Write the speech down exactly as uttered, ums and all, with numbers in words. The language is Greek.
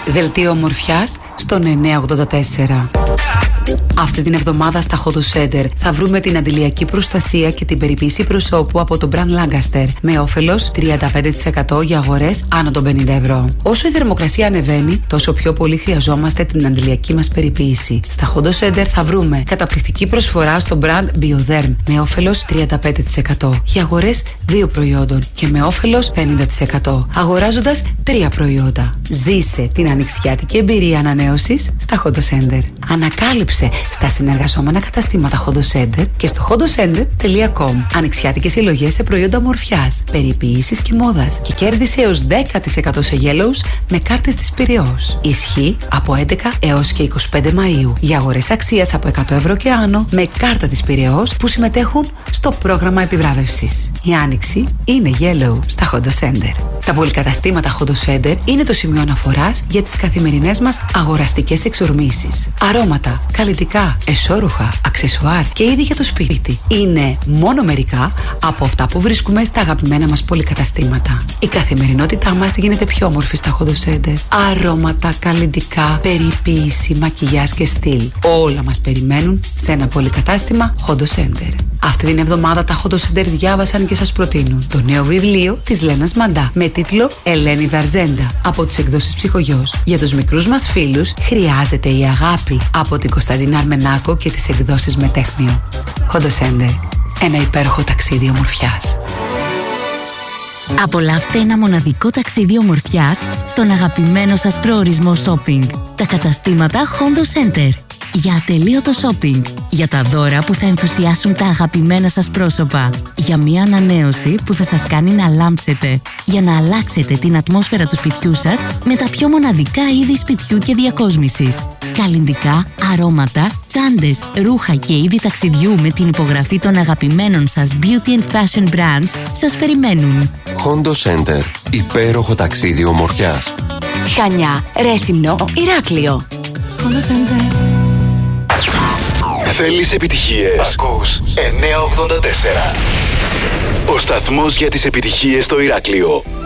Δελτίο ομορφιάς στον εννιακόσια ογδόντα τέσσερα. Αυτή την εβδομάδα στα Hodo Center θα βρούμε την αντιλιακή προστασία και την περιποίηση προσώπου από τον Brand Lancaster με όφελος τριάντα πέντε τοις εκατό για αγορές άνω των πενήντα ευρώ. Όσο η θερμοκρασία ανεβαίνει, τόσο πιο πολύ χρειαζόμαστε την αντιλιακή μας περιποίηση. Στα Hodo Center θα βρούμε καταπληκτική προσφορά στο Brand Bioderm με όφελος τριάντα πέντε τοις εκατό για αγορές δύο προϊόντων και με όφελος πενήντα τοις εκατό αγοράζοντας τρία προϊόντα. Ζήσε την ανοιξιάτικη εμπειρία ανανέωσης στα Hodo Center. Ανακάλυψε στα συνεργασόμενα καταστήματα Hodo Center και στο hodocenter τελεία com ανοιξιάτικες συλλογές σε προϊόντα ομορφιάς, περιποίησης και μόδας και κέρδισε έως δέκα τοις εκατό σε Yellows με κάρτες της Πειραιώς. Ισχύει από έντεκα έως και είκοσι πέντε Μαΐου για αγορές αξίας από εκατό ευρώ και άνω με κάρτα της Πειραιώς που συμμετέχουν στο πρόγραμμα επιβράβευσης. Η άνοιξη είναι Yellow στα Hodo Center. Τα πολυκαταστήματα Hodo Center είναι το σημείο αναφοράς για τις καθημερινές μας αγοραστικές εξορμήσεις. Αρώματα, καλλιτικά, εσώρουχα, αξεσουάρ και είδη για το σπίτι είναι μόνο μερικά από αυτά που βρίσκουμε στα αγαπημένα μας πολυκαταστήματα. Η καθημερινότητά μας γίνεται πιο όμορφη στα Hodo Center. Αρώματα, καλλιτικά, περιποίηση, μακιγιάζ και στυλ. Όλα μας περιμένουν σε ένα πολυκατάστημα Hodo Center. Αυτή την εβδομάδα τα Hodo Center διάβασαν και σας προτείνουν το νέο βιβλίο της Λένας Μαντά με τίτλο Ελένη Δαρζέντα από τις εκδόσεις Ψυχογιός. Για τους μικρούς μας φίλους χρειάζεται η αγάπη από την Κωνσταντίνα Αρμενάκο και τις εκδόσεις Μετέχνιο. Hodo Center. Ένα υπέροχο ταξίδι ομορφιάς. Απολαύστε ένα μοναδικό ταξίδι ομορφιάς στον αγαπημένο σας προορισμό shopping. Τα καταστήματα Hodo Center. Για ατελείωτο shopping. Για τα δώρα που θα ενθουσιάσουν τα αγαπημένα σας πρόσωπα. Για μια ανανέωση που θα σας κάνει να λάμψετε. Για να αλλάξετε την ατμόσφαιρα του σπιτιού σας με τα πιο μοναδικά είδη σπιτιού και διακόσμησης. Καλλυντικά, αρώματα, τσάντες, ρούχα και είδη ταξιδιού με την υπογραφή των αγαπημένων σας beauty and fashion brands σας περιμένουν. Hodo Center. Υπέροχο ταξίδι ομορφιάς. Χανιά, Ρέθυμνο, Ηράκλειο. Hodo Center. Θέλεις επιτυχίες? Ακούς εννιακόσια ογδόντα τέσσερα. Ο σταθμός για τις επιτυχίες στο Ηράκλειο.